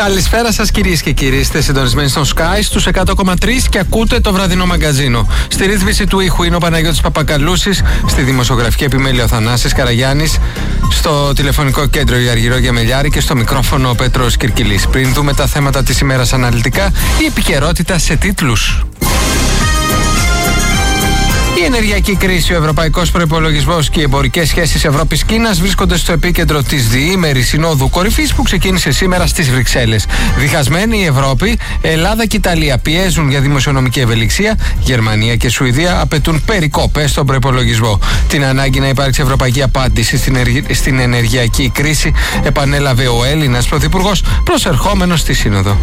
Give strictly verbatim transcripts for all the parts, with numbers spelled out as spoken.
Καλησπέρα σας κυρίες και κύριοι. Είστε συντονισμένοι στο Sky στους εκατό κόμμα τρία και ακούτε το βραδινό μαγκαζίνο. Στη ρύθμιση του ήχου είναι ο Παναγιώτης Παπακαλούσης, στη δημοσιογραφική επιμέλεια ο Θανάσης Καραγιάννης, στο τηλεφωνικό κέντρο η Αργυρό Γεμελιάρη και στο μικρόφωνο ο Πέτρος Κυρκυλής. Πριν δούμε τα θέματα της ημέρας αναλυτικά, η επικαιρότητα σε τίτλους. Η ενεργειακή κρίση, ο ευρωπαϊκός προϋπολογισμός και οι εμπορικές σχέσεις Ευρώπης-Κίνας βρίσκονται στο επίκεντρο της διήμερης συνόδου κορυφής που ξεκίνησε σήμερα στις Βρυξέλλες. Διχασμένη η Ευρώπη, Ελλάδα και Ιταλία πιέζουν για δημοσιονομική ευελιξία, Γερμανία και Σουηδία απαιτούν περικόπες στον προϋπολογισμό. Την ανάγκη να υπάρξει ευρωπαϊκή απάντηση στην, εργ... στην ενεργειακή κρίση επανέλαβε ο Έλληνας Πρωθυπουργός προσερχόμενος στη Σύνοδο.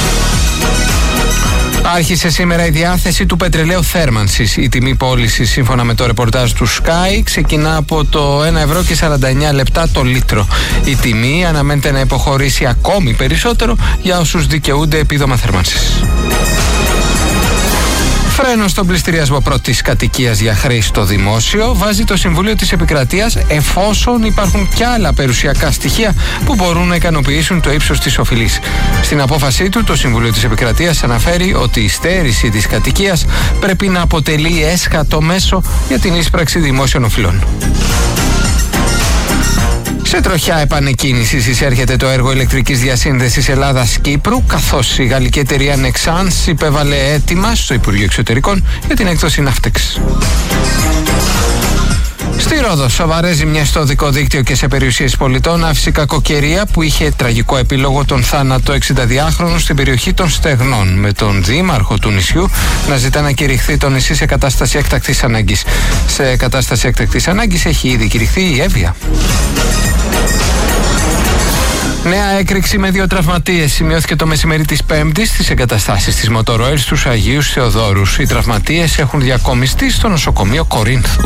Άρχισε σήμερα η διάθεση του πετρελαίου θέρμανσης. Η τιμή πώλησης, σύμφωνα με το ρεπορτάζ του Sky, ξεκινά από το ένα ευρώ και σαράντα εννιά λεπτά το λίτρο. Η τιμή αναμένεται να υποχωρήσει ακόμη περισσότερο για όσους δικαιούνται επίδομα θέρμανσης. Φρένο στον πληστηριασμό πρώτης κατοικίας για χρήση στο δημόσιο βάζει το Συμβούλιο της Επικρατείας, εφόσον υπάρχουν κι άλλα περιουσιακά στοιχεία που μπορούν να ικανοποιήσουν το ύψος της οφειλής. Στην απόφασή του, το Συμβούλιο της Επικρατείας αναφέρει ότι η στέρηση της κατοικίας πρέπει να αποτελεί έσχατο μέσο για την ίσπραξη δημόσιων οφειλών. Σε τροχιά επανεκκίνησης εισέρχεται το έργο ηλεκτρικής διασύνδεσης Ελλάδας-Κύπρου, καθώς η γαλλική εταιρεία Nexans υπέβαλε αίτημα στο Υπουργείο Εξωτερικών για την έκδοση Ναύτεξ. Στη Ρόδο, σοβαρές ζημιές στο οδικό δίκτυο και σε περιουσίες πολιτών άφησε κακοκαιρία που είχε τραγικό επίλογο τον θάνατο εξηνταδυάχρονου στην περιοχή των Στεγνών, με τον δήμαρχο του νησιού να ζητά να κηρυχθεί το νησί σε κατάσταση έκτακτης ανάγκης. Σε κατάσταση έκτακτης ανάγκης έχει ήδη κηρυχθεί η Εύβοια. Νέα έκρηξη με δύο τραυματίες σημειώθηκε το μεσημέρι της Πέμπτης στις εγκαταστάσεις της Motoroil στους Αγίους Θεοδόρους. Οι τραυματίες έχουν διακομιστεί στο νοσοκομείο Κορίνθου.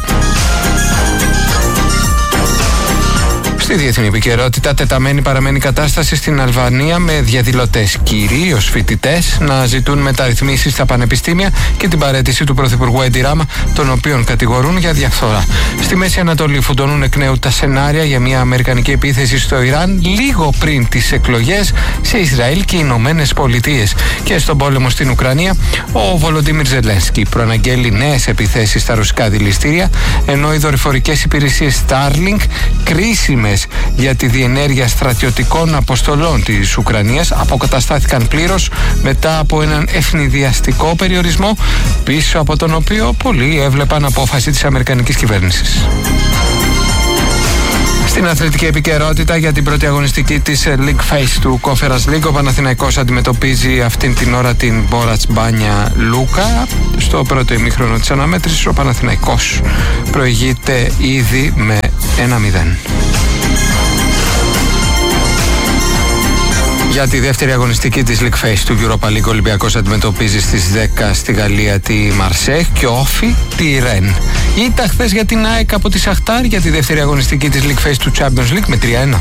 Στη διεθνή επικαιρότητα, τεταμένη παραμένει κατάσταση στην Αλβανία με διαδηλωτές, κυρίως φοιτητές, να ζητούν μεταρρυθμίσεις στα πανεπιστήμια και την παραίτηση του Πρωθυπουργού Έντι Ράμα, τον οποίον κατηγορούν για διαφθορά. Στη Μέση Ανατολή φουντώνουν εκ νέου τα σενάρια για μια αμερικανική επίθεση στο Ιράν λίγο πριν τις εκλογές σε Ισραήλ και Ηνωμένες Πολιτείες. Και στον πόλεμο στην Ουκρανία, ο Βολοντίμιρ Ζελένσκι προαναγγέλει νέες επιθέσεις στα ρωσικά δηληστήρια, ενώ οι δορυφορικές υπηρεσίες Starlink, κρίσιμες για τη διενέργεια στρατιωτικών αποστολών της Ουκρανίας, αποκαταστάθηκαν πλήρως μετά από έναν ευνηδιαστικό περιορισμό, πίσω από τον οποίο πολλοί έβλεπαν απόφαση της αμερικανικής κυβέρνησης. Στην αθλητική επικαιρότητα, για την πρώτη αγωνιστική της League Phase του Conference League, ο Παναθηναϊκός αντιμετωπίζει αυτήν την ώρα την Μπόρατς Μπάνια Λούκα. Στο πρώτο ημίχρονο της αναμέτρησης ο Παναθηναϊκός προηγείται ήδη με ένα μηδέν. Για τη δεύτερη αγωνιστική της League Phase του Europa League, ο Ολυμπιακός αντιμετωπίζει στις δέκα στη Γαλλία τη Μαρσέχ και ο Όφι τη Ρεν. Ήττα χθες για την ΑΕΚ από τη Σαχτάρ για τη δεύτερη αγωνιστική της League Phase του Champions League με τρία ένα.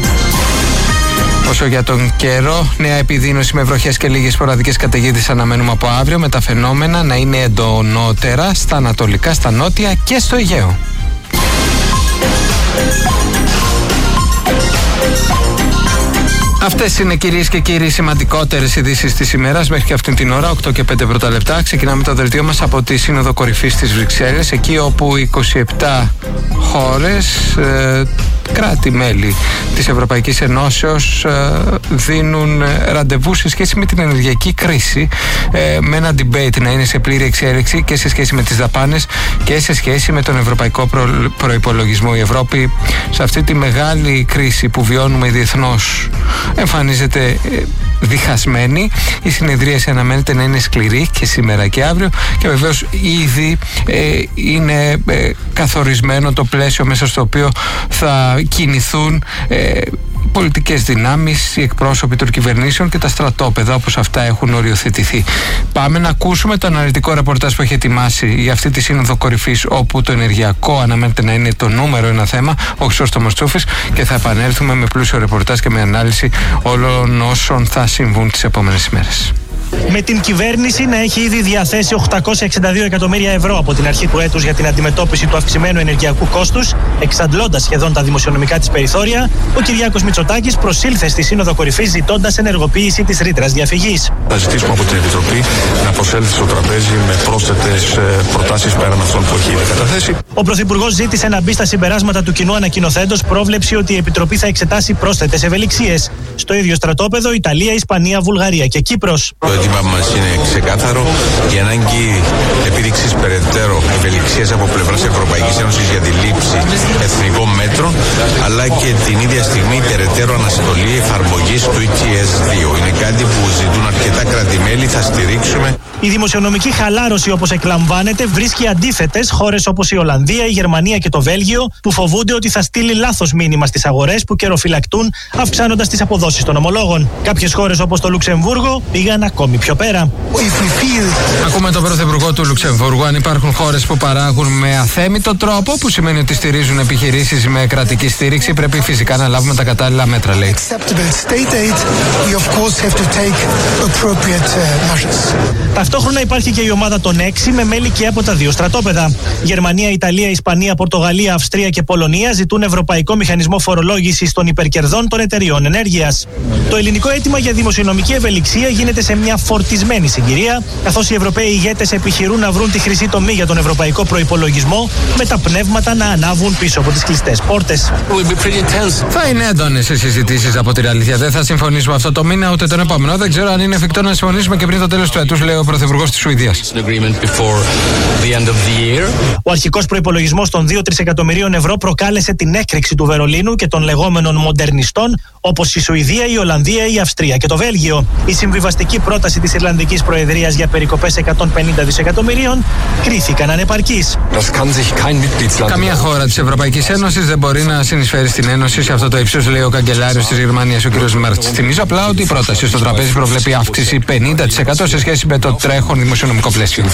Όσο για τον καιρό, νέα επιδείνωση με βροχές και λίγες σποραδικές καταιγίδες αναμένουμε από αύριο, με τα φαινόμενα να είναι εντονότερα στα ανατολικά, στα νότια και στο Αιγαίο. Αυτές είναι, κυρίες και κύριοι, οι σημαντικότερες ειδήσεις της ημέρας μέχρι και αυτήν την ώρα, οκτώ και πέντε πρώτα λεπτά. Ξεκινάμε το δελτίο μας από τη Σύνοδο Κορυφής της Βρυξέλλες, εκεί όπου είκοσι επτά χώρες, ε, κράτη-μέλη της Ευρωπαϊκής Ενώσεως, ε, δίνουν ραντεβού σε σχέση με την ενεργειακή κρίση, ε, με ένα debate να είναι σε πλήρη εξέλιξη και σε σχέση με τις δαπάνες και σε σχέση με τον ευρωπαϊκό προ, προϋπολογισμό. Η Ευρώπη σε αυτή τη μεγάλη κρίση που βιώνουμε διεθνώς εμφανίζεται ε, διχασμένη. Η συνεδρίαση αναμένεται να είναι σκληρή και σήμερα και αύριο και βεβαίως ήδη ε, είναι ε, καθορισμένο το πλαίσιο μέσα στο οποίο θα κινηθούν ε, πολιτικές δυνάμεις, οι εκπρόσωποι των κυβερνήσεων και τα στρατόπεδα όπως αυτά έχουν οριοθετηθεί. Πάμε να ακούσουμε το αναλυτικό ρεπορτάζ που έχει ετοιμάσει για αυτή τη Σύνοδο Κορυφής, όπου το ενεργειακό αναμένεται να είναι το νούμερο ένα θέμα, ο Χρήστος Τσούφης, και θα επανέλθουμε με πλούσιο ρεπορτάζ και με ανάλυση όλων όσων θα συμβούν τις επόμενες ημέρες. Με την κυβέρνηση να έχει ήδη διαθέσει οκτακόσια εξήντα δύο εκατομμύρια ευρώ από την αρχή του έτους για την αντιμετώπιση του αυξημένου ενεργειακού κόστους, εξαντλώντας σχεδόν τα δημοσιονομικά της περιθώρια, ο Κυριάκος Μητσοτάκης προσήλθε στη Σύνοδο Κορυφής ζητώντας ενεργοποίηση της ρήτρας διαφυγής. Θα ζητήσουμε από την Επιτροπή να προσέλθει στο τραπέζι με πρόσθετες προτάσεις πέραν αυτών που έχει ήδη καταθέσει. Ο Πρωθυπουργός ζήτησε να μπει στα συμπεράσματα του κοινού ανακοινωθέντος πρόβλεψη ότι η Επιτροπή θα εξετάσει πρόσθετες ευελιξίες. Στο ίδιο στρατόπεδο Ιταλία, Ισπανία, Βουλγαρία και Κύπρος. Το αίτημα μας είναι ξεκάθαρο. Η ανάγκη επίδειξης περαιτέρω ευελιξίας από πλευράς Ευρωπαϊκής Ένωσης για τη λήψη εθνικών μέτρων, αλλά και την ίδια στιγμή περαιτέρω αναστολή εφαρμογής του ι τι ες δύο. Είναι κάτι που ζητούν αρκετά κράτη-μέλη, θα στηρίξουμε. Η δημοσιονομική χαλάρωση, όπως εκλαμβάνεται, βρίσκει αντίθετες χώρες όπως η Ολλανδία, η Γερμανία και το Βέλγιο, που φοβούνται ότι θα στείλει λάθος μήνυμα στις αγορές που καιροφυλακτούν, αυξάνοντας τις αποδόσεις των ομολόγων. Κάποιες χώρες όπως το Λουξεμβούργο πήγαν ακόμη πιο πέρα. Ακούμε τον Πρωθυπουργό του Λουξεμβούργου. Αν υπάρχουν χώρες που παράγουν με αθέμητο τρόπο, που σημαίνει ότι στηρίζουν επιχειρήσεις με κρατική στήριξη, πρέπει φυσικά να λάβουμε τα κατάλληλα μέτρα, λέει. Ταυτόχρονα υπάρχει και η ομάδα των έξι με μέλη και από τα δύο στρατόπεδα. Γερμανία, Ιταλία, Ισπανία, Πορτογαλία, Αυστρία και Πολωνία ζητούν ευρωπαϊκό μηχανισμό φορολόγησης των υπερκερδών των εταιριών ενέργειας. Το ελληνικό αίτημα για δημοσιονομική ευελιξία γίνεται σε μια φορτισμένη συγκυρία, καθώς οι Ευρωπαίοι ηγέτες επιχειρούν να βρουν τη χρυσή τομή για τον ευρωπαϊκό προϋπολογισμό, με τα πνεύματα να ανάβουν πίσω από τις κλειστές πόρτες. Θα είναι έντονες οι συζητήσεις, από την αλήθεια. Δεν θα συμφωνήσουμε αυτό το μήνα ούτε τον επόμενο. Δεν ξέρω αν είναι εφικτό να συμφωνήσουμε και πριν το τέλος του έτους, λέει ο Πρωθυπουργός της Σουηδίας. Ο αρχικός προϋπολογισμός των δύο τρισεκατομμυρίων ευρώ προκάλεσε την έκρηξη του Βερολίνου και των λεγόμενων μοντερνιστών, όπως η Σουηδία, η Ολλανδία, η Αυστρία και το Βέλγιο. Η συμβιβαστική πρόταση της Ιρλανδικής Προεδρίας για περικοπές εκατόν πενήντα δισεκατομμυρίων κρίθηκαν ανεπαρκείς. Καμία χώρα της Ευρωπαϊκής Ένωσης δεν μπορεί να συνεισφέρει στην Ένωση σε αυτό το ύψος, λέει ο καγκελάριος της Γερμανίας, ο κ. Μέρτς. Θυμίζω απλά ότι η πρόταση στο τραπέζι προβλέπει αύξηση πενήντα τοις εκατό σε σχέση με το τρέχον δημοσιονομικό πλαίσιο.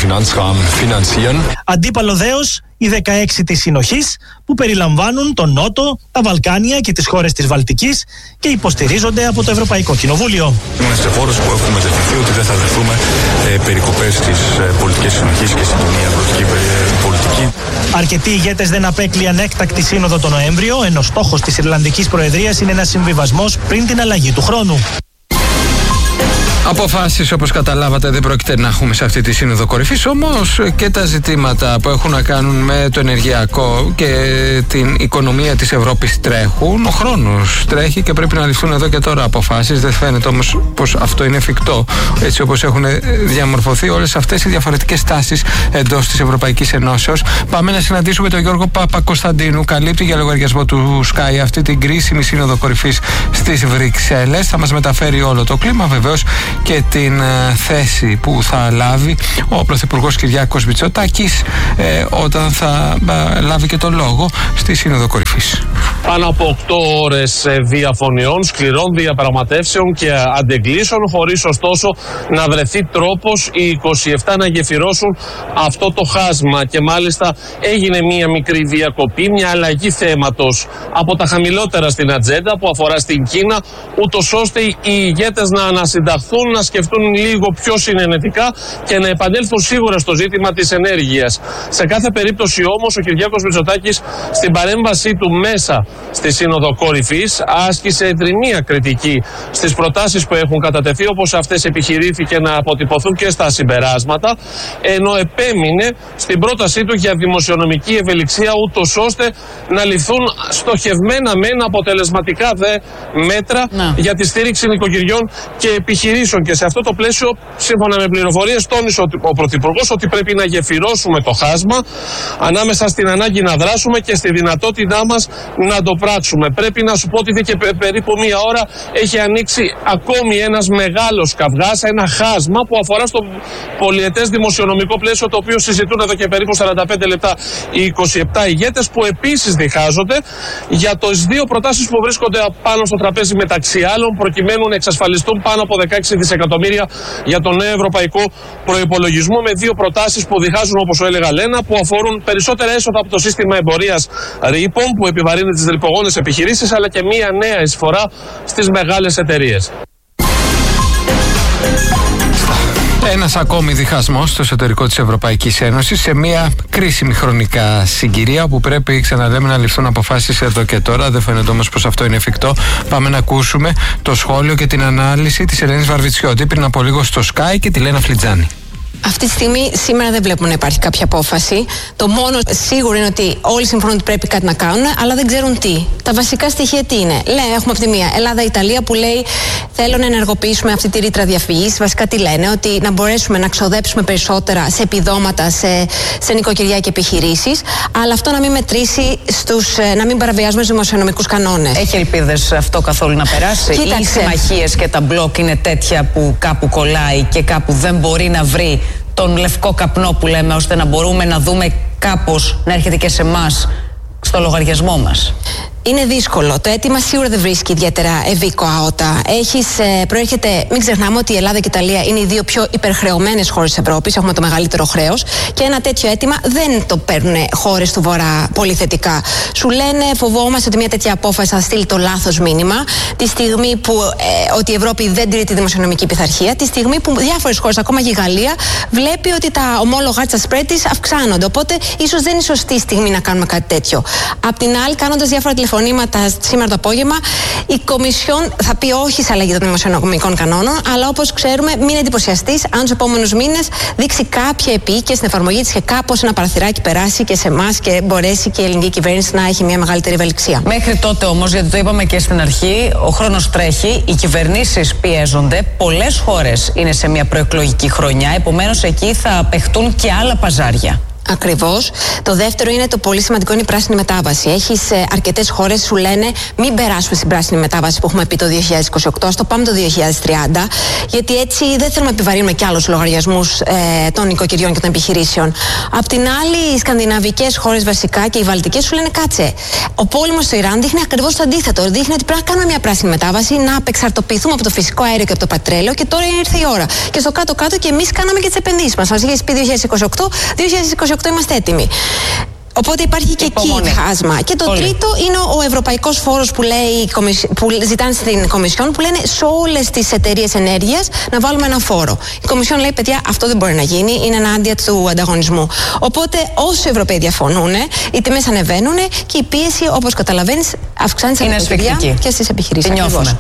Αντίπαλο δέος, οι δεκαέξι της συνοχής, που περιλαμβάνουν τον Νότο, τα Βαλκάνια και τις χώρες της Βαλτικής και υποστηρίζονται από το Ευρωπαϊκό Κοινοβούλιο. Είμαστε χώρες που έχουμε δεχθεί ότι δεν θα δεχθούμε ε, περικοπές της ε, πολιτικής συνοχής και στην κοινή αγροτική πολιτική. Αρκετοί ηγέτες δεν απέκλειαν έκτακτη σύνοδο τον Νοέμβριο, ενώ στόχος της Ιρλανδικής Προεδρίας είναι ένας συμβιβασμός πριν την αλλαγή του χρόνου. Αποφάσεις, όπως καταλάβατε, δεν πρόκειται να έχουμε σε αυτή τη Σύνοδο Κορυφής, όμως και τα ζητήματα που έχουν να κάνουν με το ενεργειακό και την οικονομία της Ευρώπης τρέχουν. Ο χρόνος τρέχει και πρέπει να ληφθούν εδώ και τώρα αποφάσεις. Δεν φαίνεται όμως πως αυτό είναι εφικτό, έτσι όπως έχουν διαμορφωθεί όλες αυτές οι διαφορετικές τάσεις εντός της Ευρωπαϊκής Ενώσεως. Πάμε να συναντήσουμε τον Γιώργο Παπακοσταντίνου. Καλύπτει για λογαριασμό του Sky αυτή την κρίσιμη Σύνοδο Κορυφής στις Βρυξέλλες. Θα μας μεταφέρει όλο το κλίμα, βεβαίως, και την ε, θέση που θα λάβει ο Πρωθυπουργός Κυριάκος Μητσοτάκης ε, όταν θα ε, λάβει και το λόγο στη Σύνοδο Κορυφής. Πάνω από οκτώ ώρες διαφωνιών, σκληρών διαπραγματεύσεων και αντεγκλήσεων, χωρίς ωστόσο να βρεθεί τρόπος οι είκοσι επτά να γεφυρώσουν αυτό το χάσμα, και μάλιστα έγινε μία μικρή διακοπή, μια αλλαγή θέματος από τα χαμηλότερα στην ατζέντα που αφορά στην Κίνα, ούτως ώστε οι ηγέτες να ανασυνταχθούν, να σκεφτούν λίγο πιο συνενετικά και να επανέλθουν σίγουρα στο ζήτημα της ενέργειας. Σε κάθε περίπτωση όμως ο Κυριάκος Μητσοτάκης στην παρέμβασή του μέσα στη Σύνοδο Κορυφής άσκησε εντριμία κριτική στις προτάσεις που έχουν κατατεθεί, όπως αυτές επιχειρήθηκε να αποτυπωθούν και στα συμπεράσματα, ενώ επέμεινε στην πρότασή του για δημοσιονομική ευελιξία, ούτως ώστε να ληφθούν στοχευμένα μεν αποτελεσματικά δε μέτρα να. για τη στήριξη νοικοκυριών και επιχειρήσεων. Και σε αυτό το πλαίσιο, σύμφωνα με πληροφορίες, τόνισε ο Πρωθυπουργός ότι πρέπει να γεφυρώσουμε το χάσμα ανάμεσα στην ανάγκη να δράσουμε και στη δυνατότητά μας να το πράξουμε. Πρέπει να σου πω ότι και περίπου μία ώρα έχει ανοίξει ακόμη ένας μεγάλος καυγάς, ένα χάσμα που αφορά στο πολυετές δημοσιονομικό πλαίσιο, το οποίο συζητούν εδώ και περίπου σαράντα πέντε λεπτά οι είκοσι επτά ηγέτες, που επίσης διχάζονται για τις δύο προτάσεις που βρίσκονται πάνω στο τραπέζι, μεταξύ άλλων, προκειμένου να εξασφαλιστούν πάνω από δεκαέξι δισεκατομμύρια για τον νέο ευρωπαϊκό προϋπολογισμό, με δύο προτάσεις που διχάζουν, όπως έλεγα Λένα, που αφορούν περισσότερα έσοδα από το σύστημα εμπορίας ρήπων που επιβαρύνει τις ρηπογόνες επιχειρήσεις, αλλά και μία νέα εισφορά στις μεγάλες εταιρείες. Ένας ακόμη διχασμός στο εσωτερικό της Ευρωπαϊκής Ένωσης σε μια κρίσιμη χρονικά συγκυρία όπου πρέπει, ξαναλέμε, να ληφθούν αποφάσεις εδώ και τώρα. Δεν φαίνεται όμως πως αυτό είναι εφικτό. Πάμε να ακούσουμε το σχόλιο και την ανάλυση της Ελένης Βαρβιτσιώτη πριν από λίγο στο Sky και τη Λένα Φλιτζάνη. Αυτή τη στιγμή σήμερα δεν βλέπουμε να υπάρχει κάποια απόφαση. Το μόνο σίγουρο είναι ότι όλοι συμφωνούν ότι πρέπει κάτι να κάνουν, αλλά δεν ξέρουν τι. Τα βασικά στοιχεία τι είναι. Λέει, έχουμε από τη μία Ελλάδα-Ιταλία που λέει θέλω να ενεργοποιήσουμε αυτή τη ρήτρα διαφυγής. Βασικά τι λένε, ότι να μπορέσουμε να ξοδέψουμε περισσότερα σε επιδόματα, σε, σε νοικοκυριά και επιχειρήσεις, αλλά αυτό να μην μετρήσει στους, να μην παραβιάζουμε τους δημοσιονομικούς κανόνες. Έχει ελπίδες αυτό καθόλου να περάσει? Κοίταξε. Ή οι συμμαχίες και τα μπλοκ είναι τέτοια που κάπου κολλάει και κάπου δεν μπορεί να βρει τον λευκό καπνό που λέμε, ώστε να μπορούμε να δούμε κάπως να έρχεται και σε εμάς στο λογαριασμό μας? Είναι δύσκολο. Το αίτημα σίγουρα δεν βρίσκει ιδιαίτερα ευήκο αότα. Έχεις, ε, προέρχεται, μην ξεχνάμε ότι η Ελλάδα και η Ιταλία είναι οι δύο πιο υπερχρεωμένες χώρες της Ευρώπης. Έχουμε το μεγαλύτερο χρέος. Και ένα τέτοιο αίτημα δεν το παίρνουν χώρες του Βορρά πολύ θετικά. Σου λένε, φοβόμαστε ότι μια τέτοια απόφαση θα στείλει το λάθος μήνυμα. Τη στιγμή που ε, ότι η Ευρώπη δεν τηρεί τη δημοσιονομική πειθαρχία. Τη στιγμή που διάφορες χώρες, ακόμα και η Γαλλία, βλέπει ότι τα ομόλογα της spread της αυξάνονται. Οπότε ίσως δεν είναι σωστή στιγμή να κάνουμε κάτι τέτοιο. Απ' την άλλη, κάνοντας διάφορα τηλεφωνήματα σήμερα το απόγευμα, η Κομισιόν θα πει όχι σε αλλαγή των δημοσιονομικών κανόνων, αλλά όπως ξέρουμε, μην εντυπωσιαστείς αν τους επόμενους μήνες δείξει κάποια επίοικια στην εφαρμογή της και κάπως ένα παραθυράκι περάσει και σε εμάς και μπορέσει και η ελληνική κυβέρνηση να έχει μια μεγαλύτερη ευελιξία. Μέχρι τότε όμως, γιατί το είπαμε και στην αρχή, ο χρόνος τρέχει, οι κυβερνήσεις πιέζονται, πολλές χώρες είναι σε μια προεκλογική χρονιά, επομένως εκεί θα παιχτούν και άλλα παζάρια. Ακριβώς. Το δεύτερο είναι το πολύ σημαντικό, είναι η πράσινη μετάβαση. Έχεις ε, αρκετές χώρες σου λένε μην περάσουμε στην πράσινη μετάβαση που έχουμε πει το δύο χιλιάδες είκοσι οκτώ, ας το πάμε το δύο χιλιάδες τριάντα, γιατί έτσι δεν θέλουμε να επιβαρύνουμε κι άλλους λογαριασμούς ε, των οικοκυριών και των επιχειρήσεων. Απ' την άλλη, οι σκανδιναβικές χώρες βασικά και οι βαλτικές σου λένε κάτσε. Ο πόλεμος στο Ιράν δείχνει ακριβώς το αντίθετο. Δείχνει ότι πρέπει να κάνουμε μια πράσινη μετάβαση, να απεξαρτοποιηθούμε από το φυσικό αέριο και από το πετρέλαιο και τώρα ήρθε η ώρα. Και στο κάτω-κάτω και εμείς κάναμε και τις επενδύσεις μας. Μας είχε πει δύο χιλιάδες είκοσι οκτώ, δύο χιλιάδες είκοσι οκτώ είμαστε έτοιμοι. Οπότε υπάρχει και Υπομονή. Εκεί χάσμα. Και το Όλοι. τρίτο είναι ο ευρωπαϊκός φόρος που, λέει, που ζητάνε στην Κομισιόν, που λένε σε όλες τις εταιρείες ενέργειας να βάλουμε ένα φόρο. Η Κομισιόν λέει, παιδιά, αυτό δεν μπορεί να γίνει, είναι ενάντια του ανταγωνισμού. Οπότε όσο οι Ευρωπαίοι διαφωνούν, οι τιμές ανεβαίνουν και η πίεση, όπως καταλαβαίνεις, αυξάνεται στα νοικοκυριά και στις επιχειρήσεις.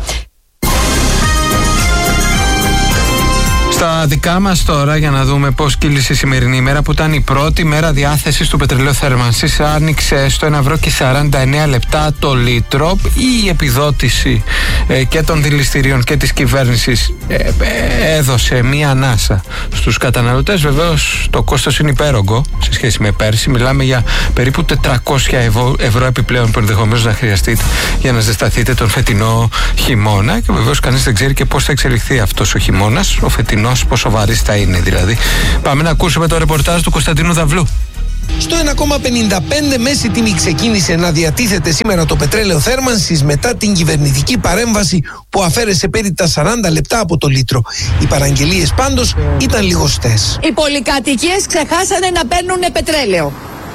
Στα δικά μας τώρα, για να δούμε πώς κύλησε η σημερινή ημέρα, που ήταν η πρώτη μέρα διάθεσης του πετρελαίου θέρμανσης, άνοιξε στο ένα ευρώ και σαράντα εννέα λεπτά το λίτρο. Η επιδότηση ε, και των δηληστηρίων και της κυβέρνησης ε, ε, έδωσε μία ανάσα στους καταναλωτές. Βεβαίως το κόστος είναι υπέρογκο σε σχέση με πέρσι. Μιλάμε για περίπου τετρακόσια ευρώ επιπλέον που ενδεχομένως να χρειαστείτε για να ζεσταθείτε τον φετινό χειμώνα. Και βεβαίως κανείς δεν ξέρει και πώς θα εξελιχθεί αυτός ο χειμώνας, ο φετινός, πόσο βαρύς θα είναι δηλαδή. Πάμε να ακούσουμε το ρεπορτάζ του Κωνσταντίνου Δαυλού. Στο ένα κόμμα πενήντα πέντε μέση τιμή ξεκίνησε να διατίθεται σήμερα το πετρέλαιο θέρμανσης μετά την κυβερνητική παρέμβαση που αφαίρεσε περί τα σαράντα λεπτά από το λίτρο. Οι παραγγελίες πάντως ήταν λιγοστές. Οι πολυκατοικίες ξεχάσανε να παίρνουν πετρέλαιο.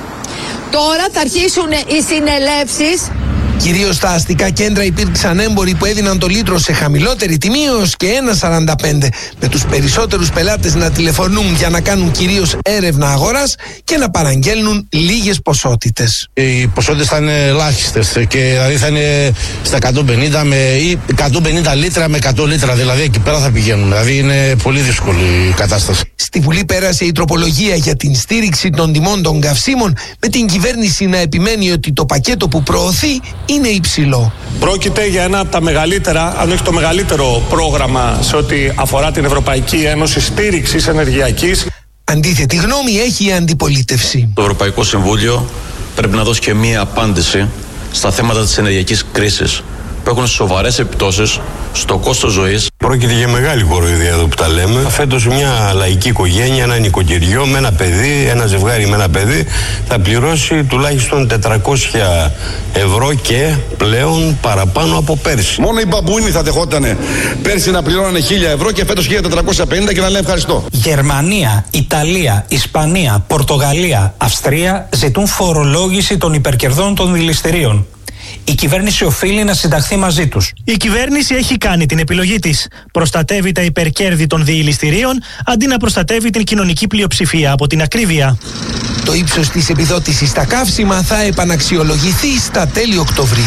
Τώρα θα αρχίσουν οι συνελεύσεις. Κυρίως στα αστικά κέντρα υπήρξαν έμποροι που έδιναν το λίτρο σε χαμηλότερη τιμή έως και ένα κόμμα σαράντα πέντε, με τους περισσότερους πελάτες να τηλεφωνούν για να κάνουν κυρίως έρευνα αγοράς και να παραγγέλνουν λίγες ποσότητες. Οι ποσότητες θα είναι ελάχιστες και δηλαδή θα είναι στα εκατόν πενήντα με, ή εκατόν πενήντα λίτρα με εκατό λίτρα, δηλαδή εκεί πέρα θα πηγαίνουν. Δηλαδή είναι πολύ δύσκολη η κατάσταση. Στη Βουλή πέρασε η τροπολογία για την στήριξη των τιμών των καυσίμων, με την κυβέρνηση να επιμένει ότι το πακέτο που προωθεί είναι υψηλό. Πρόκειται για ένα από τα μεγαλύτερα, αν όχι το μεγαλύτερο πρόγραμμα σε ό,τι αφορά την Ευρωπαϊκή Ένωση στήριξης ενεργειακής. Αντίθετη γνώμη έχει η αντιπολίτευση. Το Ευρωπαϊκό Συμβούλιο πρέπει να δώσει και μία απάντηση στα θέματα της ενεργειακής κρίσης, που έχουν σοβαρές επιπτώσεις στο κόστος ζωής. Πρόκειται για μεγάλη κοροϊδία εδώ που τα λέμε. Φέτος μια λαϊκή οικογένεια, ένα νοικοκυριό με ένα παιδί, ένα ζευγάρι με ένα παιδί, θα πληρώσει τουλάχιστον τετρακόσια ευρώ και πλέον παραπάνω από πέρσι. Μόνο οι μπαμπούινοι θα δεχότανε πέρσι να πληρώνανε χίλια ευρώ και φέτος χίλια τετρακόσια πενήντα και να λένε ευχαριστώ. Γερμανία, Ιταλία, Ισπανία, Πορτογαλία, Αυστρία ζητούν φορολόγηση των υπερκερδών των δηληστηρίων. η κυβέρνηση οφείλει να συνταχθεί μαζί τους. Η κυβέρνηση έχει κάνει την επιλογή της. Προστατεύει τα υπερκέρδη των διηληστηρίων αντί να προστατεύει την κοινωνική πλειοψηφία από την ακρίβεια. Το ύψος της επιδότησης στα καύσιμα θα επαναξιολογηθεί στα τέλη Οκτωβρίου.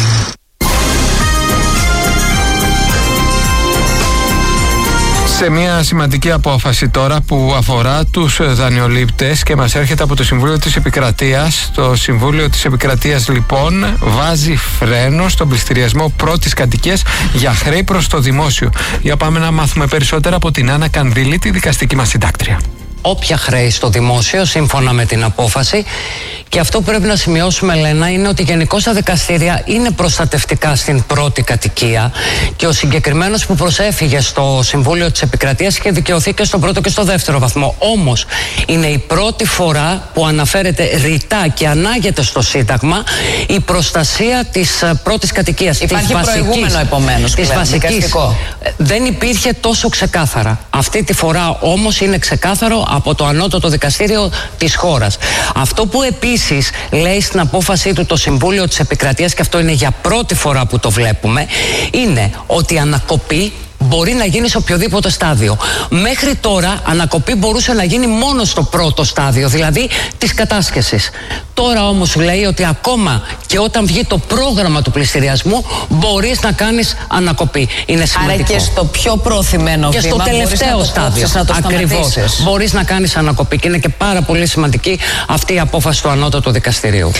Σε μια σημαντική απόφαση τώρα που αφορά τους δανειολήπτες και μας έρχεται από το Συμβούλιο της Επικρατείας. Το Συμβούλιο της Επικρατείας λοιπόν βάζει φρένο στον πληστηριασμό πρώτης κατοικίας για χρέη προς το δημόσιο. Για πάμε να μάθουμε περισσότερα από την Άννα Κανδύλη, τη δικαστική μας συντάκτρια. Όποια χρέη στο δημόσιο, σύμφωνα με την απόφαση. Και αυτό που πρέπει να σημειώσουμε, Λένα, είναι ότι γενικώς τα δικαστήρια είναι προστατευτικά στην πρώτη κατοικία και ο συγκεκριμένος που προσέφυγε στο Συμβούλιο της Επικρατείας είχε δικαιωθεί και στον πρώτο και στο δεύτερο βαθμό. Όμως είναι η πρώτη φορά που αναφέρεται ρητά και ανάγεται στο Σύνταγμα η προστασία της πρώτης κατοικίας. Υπάρχει της προηγούμενο βασικής, επομένως της πλέον, βασικής. δικαστικό. Δεν υπήρχε τόσο ξεκάθαρα. Αυτή τη φορά όμως είναι ξεκάθαρο από το ανώτατο δικαστήριο της χώρας. Αυτό που επίσης λέει στην απόφασή του το Συμβούλιο της Επικρατείας, και αυτό είναι για πρώτη φορά που το βλέπουμε, είναι ότι η ανακοπή μπορεί να γίνει σε οποιοδήποτε στάδιο. Μέχρι τώρα ανακοπή μπορούσε να γίνει μόνο στο πρώτο στάδιο, δηλαδή της κατάσχεσης. Τώρα όμως λέει ότι ακόμα και όταν βγει το πρόγραμμα του πληστηριασμού μπορείς να κάνεις ανακοπή. Είναι σημαντικό. Άρα και στο πιο προωθημένο και βήμα στο τελευταίο στάδιο ακριβώς μπορείς να κάνεις ανακοπή. Και είναι και πάρα πολύ σημαντική αυτή η απόφαση του ανώτατου δικαστηρίου.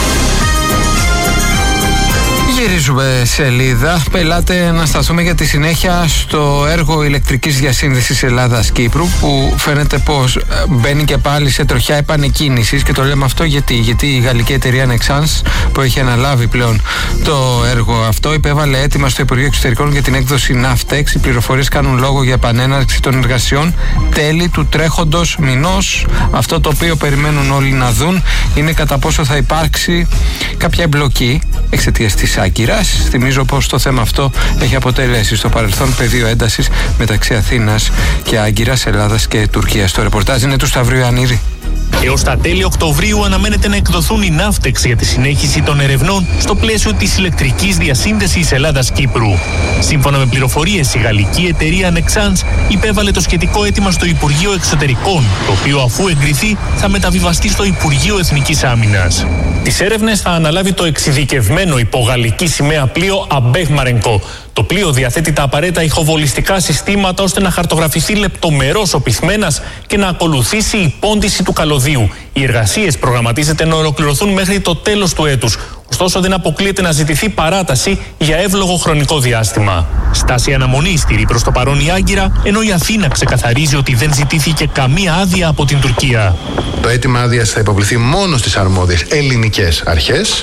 Γυρίζουμε σελίδα. Πελάτε να σταθούμε για τη συνέχεια στο έργο ηλεκτρικής διασύνδεσης Ελλάδας-Κύπρου, που φαίνεται πως μπαίνει και πάλι σε τροχιά επανεκκίνησης. Και το λέμε αυτό γιατί, γιατί η γαλλική εταιρεία Nexans, που έχει αναλάβει πλέον το έργο αυτό, υπέβαλε αίτημα στο Υπουργείο Εξωτερικών για την έκδοση Ναύτεξ. Οι πληροφορίες κάνουν λόγο για επανέναρξη των εργασιών τέλη του τρέχοντος μηνός. Αυτό το οποίο περιμένουν όλοι να δουν είναι κατά πόσο θα υπάρξει κάποια εμπλοκή εξαιτίας της Άγκυρας. Θυμίζω πως το θέμα αυτό έχει αποτελέσει στο παρελθόν πεδίο έντασης μεταξύ Αθήνας και Άγκυρας, Ελλάδας και Τουρκίας. Το ρεπορτάζ είναι του Σταυρίου Ιαννίδη. Έως τα τέλη Οκτωβρίου αναμένεται να εκδοθούν οι Ναύτεξ για τη συνέχιση των ερευνών στο πλαίσιο της ηλεκτρικής διασύνδεσης Ελλάδας-Κύπρου. Σύμφωνα με πληροφορίες, η γαλλική εταιρεία Nexans υπέβαλε το σχετικό αίτημα στο Υπουργείο Εξωτερικών, το οποίο αφού εγκριθεί θα μεταβιβαστεί στο Υπουργείο Εθνικής Άμυνας. Τις έρευνες θα αναλάβει το εξειδικευμένο υπογαλλική σημαία πλοίο Αμπέχ Μαρενκό. Το πλοίο διαθέτει τα απαραίτητα ηχοβολιστικά συστήματα ώστε να χαρτογραφηθεί λεπτομερώς ο πυθμένας και να ακολουθήσει η πόντιση του καλωδίου. Οι εργασίες προγραμματίζεται να ολοκληρωθούν μέχρι το τέλος του έτους. Ωστόσο, δεν αποκλείεται να ζητηθεί παράταση για εύλογο χρονικό διάστημα. Στάση αναμονή στηρεί προς το παρόν η Άγκυρα, ενώ η Αθήνα ξεκαθαρίζει ότι δεν ζητήθηκε καμία άδεια από την Τουρκία. Το αίτημα άδειας θα υποβληθεί μόνο στις αρμόδιες ελληνικές αρχές.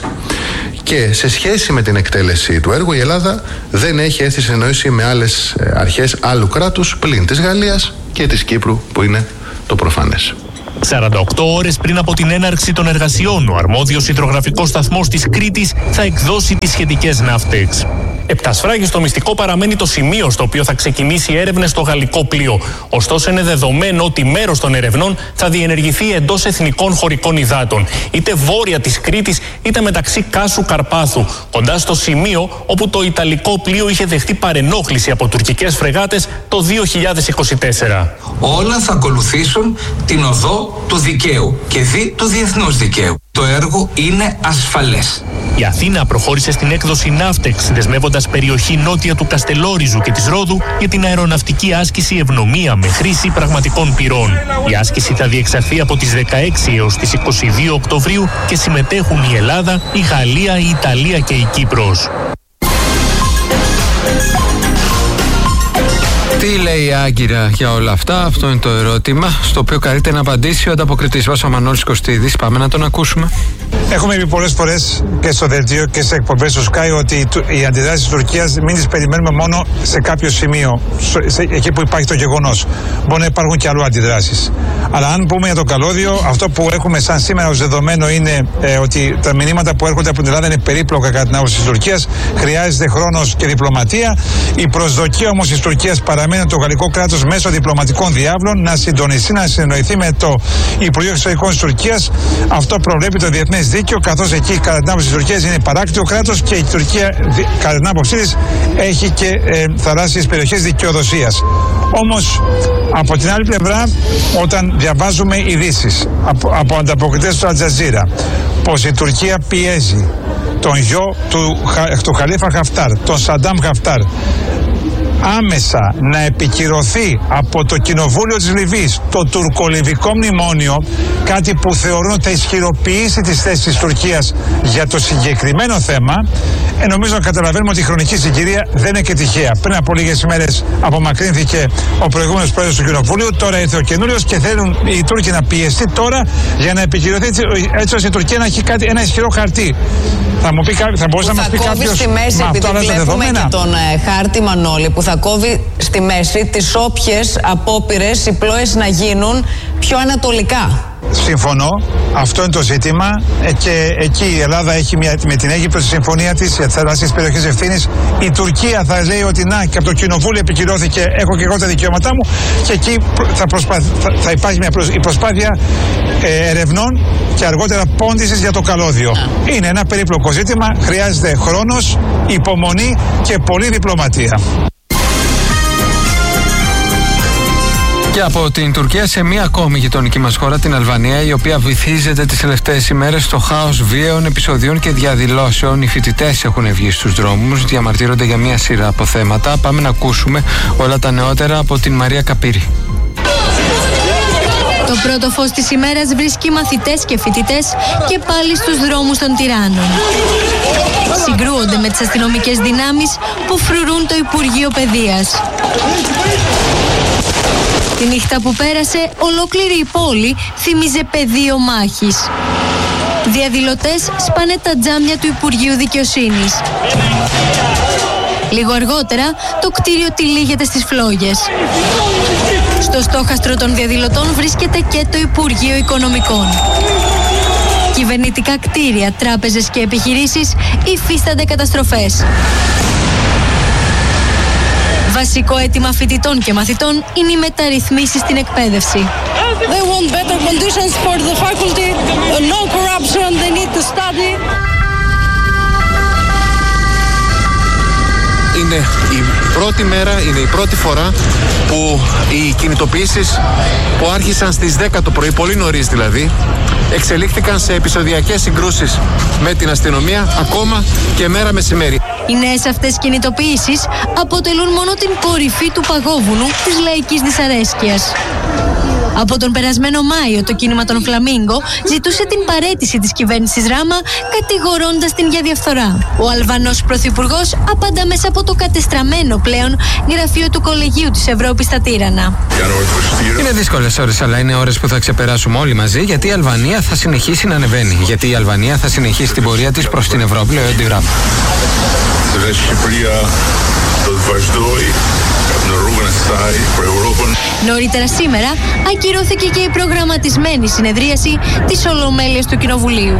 Και σε σχέση με την εκτέλεση του έργου, η Ελλάδα δεν έχει έρθει σε συνεννόηση με άλλες αρχές άλλου κράτους πλην της Γαλλίας και της Κύπρου, που είναι το προφανές. σαράντα οκτώ ώρες πριν από την έναρξη των εργασιών, ο αρμόδιος υδρογραφικός σταθμός της Κρήτης θα εκδώσει τις σχετικές Ναύτεξ. Επτασφράγιστο μυστικό παραμένει το σημείο στο οποίο θα ξεκινήσει έρευνες στο γαλλικό πλοίο. Ωστόσο, είναι δεδομένο ότι μέρος των ερευνών θα διενεργηθεί εντός εθνικών χωρικών υδάτων, είτε βόρεια της Κρήτης είτε μεταξύ Κάσου Καρπάθου, κοντά στο σημείο όπου το ιταλικό πλοίο είχε δεχτεί παρενόχληση από τουρκικές φρεγάτες το δύο χιλιάδες είκοσι τέσσερα. Όλα θα ακολουθήσουν την οδό του δικαίου και δι του διεθνούς δικαίου. Το έργο είναι ασφαλές. Η Αθήνα προχώρησε στην έκδοση Ναύτεξ, δεσμεύοντας περιοχή νότια του Καστελόριζου και της Ρόδου για την αεροναυτική άσκηση Ευνομία με χρήση πραγματικών πυρών. Η άσκηση θα διεξαχθεί από τις δεκαέξι έως τις είκοσι δύο Οκτωβρίου και συμμετέχουν η Ελλάδα, η Γαλλία, η Ιταλία και η Κύπρος. Τι λέει η Άγκυρα για όλα αυτά, αυτό είναι το ερώτημα στο οποίο καλείται να απαντήσει ο ανταποκριτής μας, ο Μανώλης Κωστίδης. Πάμε να τον ακούσουμε. Έχουμε πει πολλές φορές και στο δελτίο και σε εκπομπές του Sky ότι οι αντιδράσεις της Τουρκίας μην τις περιμένουμε μόνο σε κάποιο σημείο, εκεί που υπάρχει το γεγονός. Μπορεί να υπάρχουν και αλλού αντιδράσεις. Αλλά αν πούμε για το καλώδιο, αυτό που έχουμε σαν σήμερα ως δεδομένο είναι ε, ότι τα μηνύματα που έρχονται από την Ελλάδα είναι περίπλοκα κατά την άποψη της Τουρκίας. Χρειάζεται χρόνος και διπλωματία. Η προσδοκία όμως της Τουρκίας παραμένει το γαλλικό κράτος μέσω διπλωματικών διάβλων να συντονιστεί, να συνεννοηθεί με το Υπουργείο Εξωτερικών της Τουρκίας. Αυτό προβλέπει το Διεθνές διεθνές δίκαιο, καθώς εκεί κατά την άποψη της Τουρκίας είναι παράκτιο κράτος και η Τουρκία κατά την άποψή της έχει και ε, θαλάσσιες περιοχές δικαιοδοσίας. Όμως από την άλλη πλευρά, όταν διαβάζουμε ειδήσεις από, από ανταποκριτές του Αλτζαζίρα πως η Τουρκία πιέζει τον γιο του, του Χαλίφα Χαφτάρ, τον Σαντάμ Χαφτάρ, άμεσα να επικυρωθεί από το Κοινοβούλιο της Λιβύης το τουρκολιβικό μνημόνιο, κάτι που θεωρούν ότι θα ισχυροποιήσει τις θέσεις της Τουρκίας για το συγκεκριμένο θέμα, ε, νομίζω να καταλαβαίνουμε ότι η χρονική συγκυρία δεν είναι και τυχαία. Πριν από λίγες ημέρες απομακρύνθηκε ο προηγούμενος πρόεδρος του Κοινοβουλίου, τώρα ήρθε ο καινούριος και θέλουν οι Τούρκοι να πιεστεί τώρα για να επικυρωθεί, έτσι ώστε η Τουρκία να έχει κάτι, ένα ισχυρό χαρτί. Θα, μου πει, θα μπορούσε να μας πει κάποιος, στη μέση, μα αυτό άλλα τα δεδομένα. Και τον ε, χάρτη Μανώλη, που θα κόβει στη μέση τις όποιες απόπειρες οι πλώες να γίνουν πιο ανατολικά. Συμφωνώ, αυτό είναι το ζήτημα και εκεί η Ελλάδα έχει μια, με την Αίγυπτο στη συμφωνία της για τις θαλάσσιες περιοχές ευθύνης. Η Τουρκία θα λέει ότι να, και από το Κοινοβούλιο επικυρώθηκε, έχω και εγώ τα δικαιώματά μου, και εκεί θα, προσπάθ, θα, θα υπάρχει μια προσ, η προσπάθεια ε, ερευνών και αργότερα πόντισης για το καλώδιο. Είναι ένα περίπλοκο ζήτημα, χρειάζεται χρόνος, υπομονή και πολλή διπλωματία. Και από την Τουρκία σε μία ακόμη γειτονική μας χώρα, την Αλβανία, η οποία βυθίζεται τις τελευταίες ημέρες στο χάος βίαιων επεισοδίων και διαδηλώσεων. Οι φοιτητές έχουν βγει στους δρόμους, διαμαρτύρονται για μία σειρά από θέματα. Πάμε να ακούσουμε όλα τα νεότερα από την Μαρία Καπύρη. Το πρώτο φως της ημέρας βρίσκει μαθητές και φοιτητές και πάλι στους δρόμους των τυράννων. Συγκρούονται με τις αστυνομικές δυνάμεις που φρουρούν το Υπουργείο Παιδείας. Τη νύχτα που πέρασε, ολόκληρη η πόλη θύμιζε πεδίο μάχης. Διαδηλωτές σπάνε τα τζάμια του Υπουργείου Δικαιοσύνης. Λίγο αργότερα, το κτίριο τυλίγεται στις φλόγες. Στο στόχαστρο των διαδηλωτών βρίσκεται και το Υπουργείο Οικονομικών. Κυβερνητικά κτίρια, τράπεζες και επιχειρήσεις υφίστανται καταστροφές. Βασικό αίτημα φοιτητών και μαθητών είναι οι μεταρρυθμίσεις στην εκπαίδευση. They want better conditions for the faculty, no corruption, they need to study. Είναι η πρώτη μέρα, είναι η πρώτη φορά που οι κινητοποιήσεις που άρχισαν στις δέκα το πρωί, πολύ νωρίς δηλαδή, εξελίχθηκαν σε επεισοδιακές συγκρούσεις με την αστυνομία ακόμα και μέρα μεσημέρι. Οι νέες αυτές κινητοποιήσεις αποτελούν μόνο την κορυφή του παγόβουνου της λαϊκής δυσαρέσκειας. Από τον περασμένο Μάιο το κίνημα των Φλαμίγκο ζητούσε την παραίτηση της κυβέρνησης Ράμα, κατηγορώντας την για διαφθορά. Ο Αλβανός πρωθυπουργός απαντά μέσα από το κατεστραμμένο πλέον γραφείο του Κολεγίου της Ευρώπης στα Τύρανα. Είναι δύσκολες ώρες, αλλά είναι ώρες που θα ξεπεράσουμε όλοι μαζί, γιατί η Αλβανία θα συνεχίσει να ανεβαίνει. Γιατί η Αλβανία θα συνεχίσει την πορεία της προς την Ευρώπη, λέει ο Έντι Ράμα. Νωρίτερα σήμερα ακυρώθηκε και η προγραμματισμένη συνεδρίαση της Ολομέλειας του Κοινοβουλίου.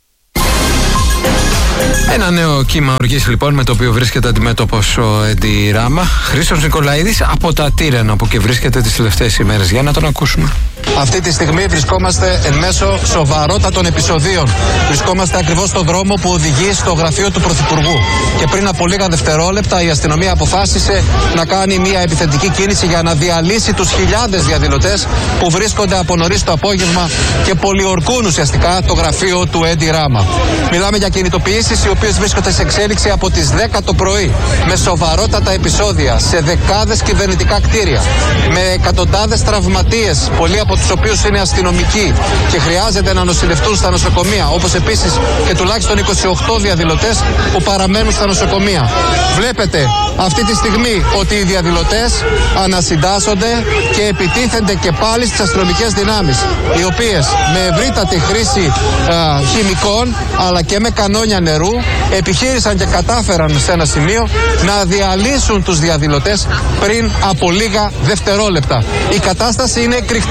Ένα νέο κύμα οργής λοιπόν, με το οποίο βρίσκεται αντιμέτωπος ο Έντι Ράμα. Χρήστος Νικολαίδης από τα Τύρανα, όπου και βρίσκεται τις τελευταίες ημέρες. Για να τον ακούσουμε. Αυτή τη στιγμή βρισκόμαστε εν μέσω σοβαρότατων επεισοδίων. Βρισκόμαστε ακριβώς στον δρόμο που οδηγεί στο γραφείο του Πρωθυπουργού. Και πριν από λίγα δευτερόλεπτα η αστυνομία αποφάσισε να κάνει μια επιθετική κίνηση για να διαλύσει τους χιλιάδες διαδηλωτές που βρίσκονται από νωρίς το απόγευμα και πολιορκούν ουσιαστικά το γραφείο του Έντι Ράμα. Μιλάμε για κινητοποιήσεις οι οποίες βρίσκονται σε εξέλιξη από τις δέκα το πρωί, με σοβαρότατα επεισόδια σε δεκάδες κυβερνητικά κτίρια, με εκατοντάδες τραυματίες, πολλοί από τους οποίους είναι αστυνομικοί και χρειάζεται να νοσηλευτούν στα νοσοκομεία, όπως επίσης και τουλάχιστον είκοσι οκτώ διαδηλωτές που παραμένουν στα νοσοκομεία. Βλέπετε αυτή τη στιγμή ότι οι διαδηλωτές ανασυντάσσονται και επιτίθενται και πάλι στις αστυνομικές δυνάμεις, οι οποίες με ευρύτατη χρήση α, χημικών αλλά και με κανόνια νερού επιχείρησαν και κατάφεραν σε ένα σημείο να διαλύσουν τους διαδηλωτές πριν από λίγα δευτερόλεπτα. Η κατάσταση είναι εκρηκτική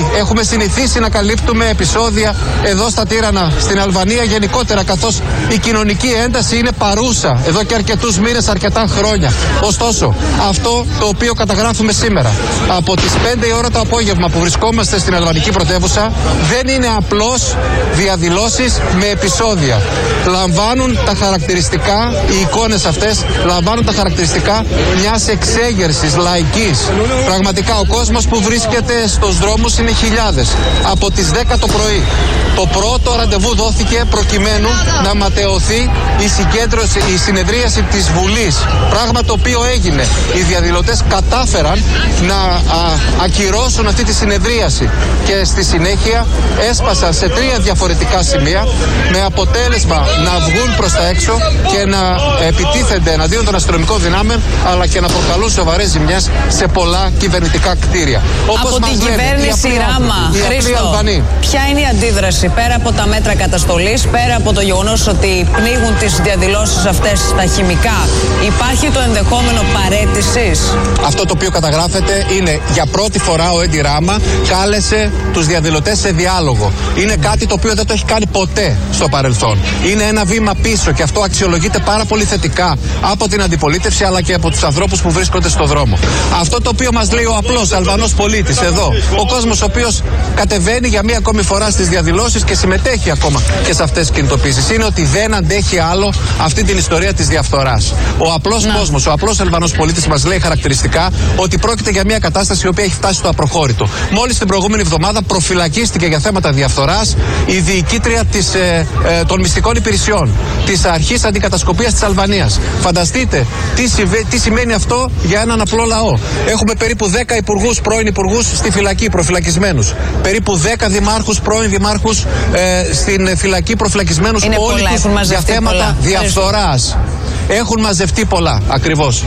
Έχουμε συνηθίσει να καλύπτουμε επεισόδια εδώ στα Τύρανα, στην Αλβανία γενικότερα, καθώς η κοινωνική ένταση είναι παρούσα εδώ και αρκετούς μήνες, αρκετά χρόνια. Ωστόσο, αυτό το οποίο καταγράφουμε σήμερα, από τις πέντε η ώρα το απόγευμα που βρισκόμαστε στην αλβανική πρωτεύουσα, δεν είναι απλώς διαδηλώσεις με επεισόδια. Λαμβάνουν τα χαρακτηριστικά, οι εικόνες αυτές λαμβάνουν τα χαρακτηριστικά μιας εξέγερσης λαϊκής. Πραγματικά ο κόσμος που βρίσκεται στους δρόμους είναι χιλιάδες. Από τις δέκα το πρωί το πρώτο ραντεβού δόθηκε προκειμένου να ματαιωθεί η συγκέντρωση, η συνεδρίαση της Βουλής. Πράγμα το οποίο έγινε. Οι διαδηλωτές κατάφεραν να α, ακυρώσουν αυτή τη συνεδρίαση και στη συνέχεια έσπασαν σε τρία διαφορετικά σημεία, με αποτέλεσμα να βγουν προς τα έξω και να επιτίθενται εναντίον των αστυνομικών δυνάμεων, αλλά και να προκαλούν σοβαρές ζημιές σε πολλά κυβερνητικά κτίρια. Όπως από την κυβέρνηση Ράμα, Χρήστο, ποια είναι η αντίδραση πέρα από τα μέτρα καταστολής, πέρα από το γεγονός ότι πνίγουν τις διαδηλώσεις αυτές στα χημικά? Υπάρχει το ενδεχόμενο παραίτησης? Αυτό το οποίο καταγράφεται είναι για πρώτη φορά ο Έντι Ράμα κάλεσε τους διαδηλωτές σε διάλογο. Είναι κάτι το οποίο δεν το έχει κάνει ποτέ στο παρελθόν. Είναι ένα βήμα πίσω και αυτό αξιολογείται πάρα πολύ θετικά από την αντιπολίτευση αλλά και από τους ανθρώπους που βρίσκονται στο δρόμο. Αυτό το οποίο μας λέει ο απλός Αλβανός πολίτης εδώ, ο κόσμος ο οποίος κατεβαίνει για μία ακόμη φορά στις διαδηλώσεις και συμμετέχει ακόμα και σε αυτές τις κινητοποίησεις, είναι ότι δεν αντέχει άλλο αυτή την ιστορία της διαφθοράς. Ο απλός να. κόσμος, ο απλός Αλβανός πολίτης μας λέει χαρακτηριστικά ότι πρόκειται για μια κατάσταση η οποία έχει φτάσει στο απροχώρητο. Μόλις την προηγούμενη εβδομάδα προφυλακίστηκε για θέματα διαφθοράς η διοικήτρια της, ε, ε, των μυστικών υπηρεσιών της αρχής αντικατασκοπίας της Αλβανίας. Φανταστείτε τι, συμβε, τι σημαίνει αυτό για έναν απλό λαό. Έχουμε περίπου δέκα υπουργούς, πρώην υπουργούς στη φυλακή, προφυλακισμένους. Περίπου δέκα δημάρχους, πρώην δημάρχους ε, στην φυλακή, προφυλακισμένους, όλοι τους για θέματα πολλά. διαφθοράς. Έχουν μαζευτεί πολλά, ακριβώς.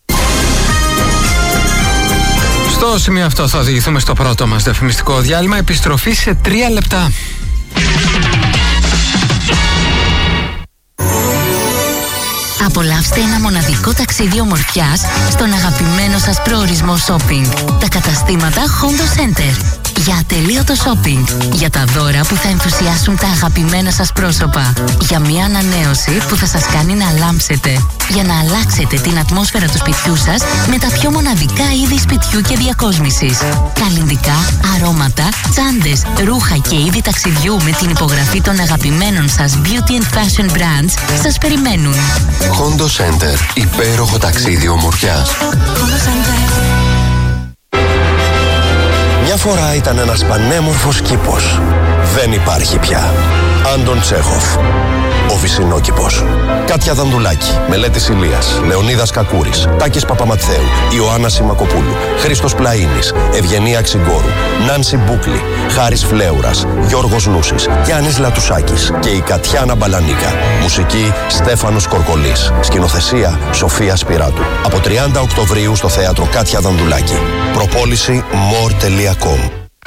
Στο σημείο αυτό θα οδηγηθούμε στο πρώτο μας διαφημιστικό διάλειμμα. Επιστροφή σε τρία λεπτά. Απολαύστε ένα μοναδικό ταξίδι ομορφιάς στον αγαπημένο σας προορισμό shopping. Τα καταστήματα Hondo Center. Για ατελείωτο shopping. Για τα δώρα που θα ενθουσιάσουν τα αγαπημένα σας πρόσωπα. Για μια ανανέωση που θα σας κάνει να λάμψετε. Για να αλλάξετε την ατμόσφαιρα του σπιτιού σας με τα πιο μοναδικά είδη σπιτιού και διακόσμησης. Καλλυντικά, αρώματα, τσάντες, ρούχα και είδη ταξιδιού με την υπογραφή των αγαπημένων σας beauty and fashion brands σας περιμένουν. Hondo Center. Υπέροχο ταξίδι ομορφιάς. Μια φορά ήταν ένας πανέμορφος κήπος. Δεν υπάρχει πια. Άντων Τσέχοφ. Ο Βυσσινόκηπος. Κάτια Δανδουλάκη, Μελέτης Ηλίας, Λεωνίδας Κακούρης, Τάκης Παπαματθέου, Ιωάννα Σιμακοπούλου, Χρήστος Πλαΐνης, Ευγενία Ξυγκόρου, Νάνση Μπούκλη, Χάρης Φλέουρας, Γιώργος Νούσης, Γιάννης Λατουσάκης και η Κατιάνα Μπαλανίκα. Μουσική Στέφανος Κορκολής. Σκηνοθεσία Σοφία Σπυράτου. Από τριάντα Οκτωβρίου στο θέατρο Κάτια Δανδουλάκη. Προπόληση more τελεία com.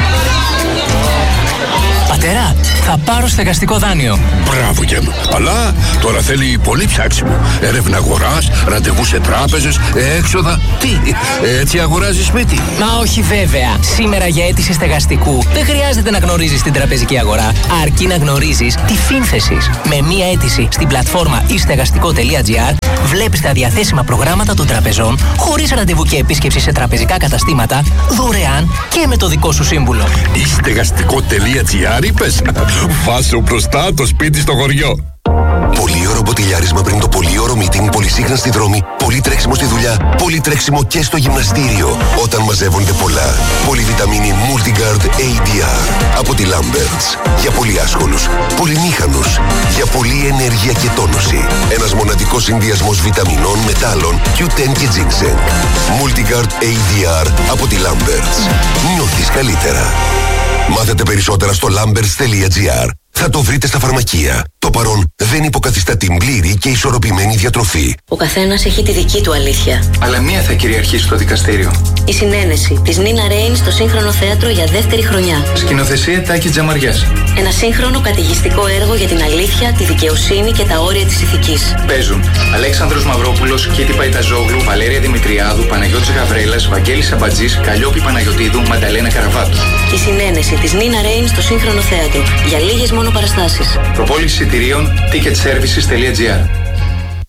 Πατέρα, θα πάρω στεγαστικό δάνειο. Μπράβο, Γέμο. Αλλά τώρα θέλει πολύ ψάξιμο. Έρευνα αγοράς, ραντεβού σε τράπεζες, έξοδα. Τι, έτσι αγοράζει σπίτι? Μα όχι βέβαια. Σήμερα για αίτηση στεγαστικού δεν χρειάζεται να γνωρίζεις την τραπεζική αγορά, αρκεί να γνωρίζεις τη Φίνθεσης. Με μία αίτηση στην πλατφόρμα ι στεγαστικό τελεία τζι άρ βλέπεις τα διαθέσιμα προγράμματα των τραπεζών χωρίς ραντεβού και επίσκεψη σε τραπεζικά καταστήματα, δωρεάν και με το δικό σου σύμβουλο. ι στεγαστικό τελεία τζι άρ είπες? Βάσου μπροστά το σπίτι στο χωριό. Πολύ ωραίο μποτιλιάρισμα πριν το πολύ ωραίο meeting, πολύ σύγχρονα στη δρόμη, πολύ τρέξιμο στη δουλειά, πολύ τρέξιμο και στο γυμναστήριο. Όταν μαζεύονται πολλά. Πολυβιταμίνη Multigard έι ντι αρ από τη Lamberts. Για πολύ άσχολους, πολυμήχανους, για πολύ ενέργεια και τόνωση. Ένας μοναδικός συνδυασμός βιταμινών, μετάλλων, κιου τεν και ginseng. Multigard έι ντι αρ από τη Lamberts. Νιώθεις καλύτερα. Μάθετε περισσότερα στο lamberts τελεία τζι άρ. θα το βρείτε στα φαρμακεία. Το παρόν δεν υποκαθιστά την πλήρη και ισορροπημένη διατροφή. Ο καθένας έχει τη δική του αλήθεια. Αλλά μία θα κυριαρχήσει στο δικαστήριο. Η συνένεση της Νίνα Ρέιν στο Σύγχρονο Θέατρο για δεύτερη χρονιά. Σκηνοθεσία Τάκης Τζαμαριάς. Ένα σύγχρονο καταιγιστικό έργο για την αλήθεια, τη δικαιοσύνη και τα όρια της ηθικής. Παίζουν Αλέξανδρος Μαυρόπουλος, Κίτη Παϊταζόγλου, Βαλέρια Δημητριάδου, Παναγιώτης Γαβρέλας, Βαγγέλης Αμπατζής, Καλλιόπη Παναγιωτίδου, Μανταλένα Καραβάτου. Η συνένεση της Νίνα Ρέιν στο Σύγχρονο Θέατρο για λίγες μόνο παραστάσεις. Προπόληση εισιτηρίων ticket services τελεία gr.